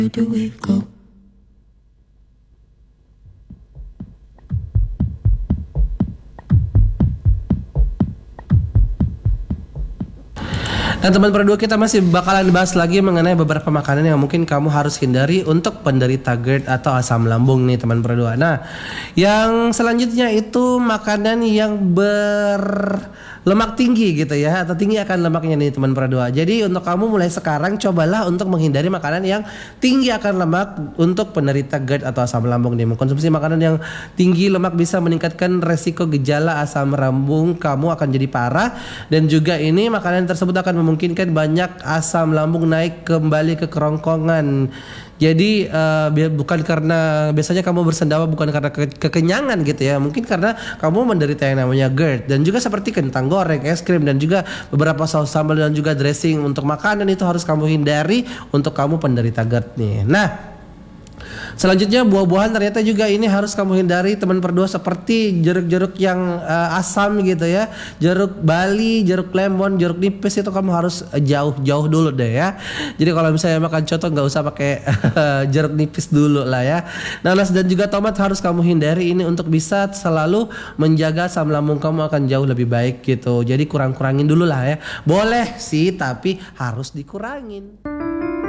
do it go? Nah teman berdua, kita masih bakalan bahas lagi mengenai beberapa makanan yang mungkin kamu harus hindari untuk penderita GERD atau asam lambung nih teman berdua. Nah yang selanjutnya itu makanan yang berlemak tinggi gitu ya, atau tinggi akan lemaknya nih teman berdua. Jadi untuk kamu mulai sekarang cobalah untuk menghindari makanan yang tinggi akan lemak untuk penderita GERD atau asam lambung nih. Mengkonsumsi makanan yang tinggi lemak bisa meningkatkan resiko gejala asam lambung kamu akan jadi parah, dan juga ini makanan tersebut akan memungkinkan banyak asam lambung naik kembali ke kerongkongan. Jadi bukan karena biasanya kamu bersendawa bukan karena kekenyangan gitu ya, mungkin karena kamu menderita yang namanya GERD. Dan juga seperti kentang goreng, es krim, dan juga beberapa saus sambal dan juga dressing untuk makanan itu harus kamu hindari untuk kamu penderita GERD nih. Nah selanjutnya buah-buahan ternyata juga ini harus kamu hindari teman berdua, seperti jeruk-jeruk yang asam gitu ya, jeruk bali, jeruk lemon, jeruk nipis itu kamu harus jauh-jauh dulu deh ya. Jadi kalau misalnya makan coto nggak usah pakai jeruk nipis dulu lah ya. Nanas dan juga tomat harus kamu hindari ini untuk bisa selalu menjaga asam lambung kamu akan jauh lebih baik gitu. Jadi kurang-kurangin dulu lah ya. Boleh sih tapi harus dikurangin.